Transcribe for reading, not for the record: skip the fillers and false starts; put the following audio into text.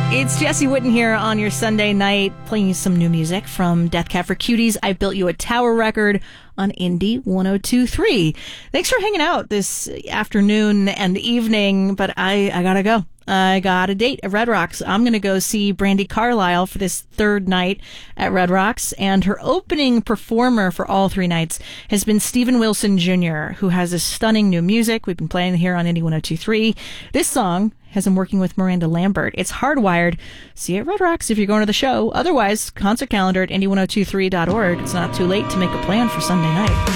It's Jesse Witten here on your Sunday night, playing you some new music from Death Cab for Cuties. I Built You a Tower record on Indie 102.3. Thanks for hanging out this afternoon and evening, but I gotta go. I got a date at Red Rocks. I'm going to go see Brandy Carlisle for this third night at Red Rocks, and her opening performer for all three nights has been Steven Wilson Jr., who has a stunning new music. We've been playing here on Indie 102.3. This song has him working with Miranda Lambert. It's Hardwired. See you at Red Rocks if you're going to the show. Otherwise, concert calendar at indie1023.org. It's not too late to make a plan for Sunday night.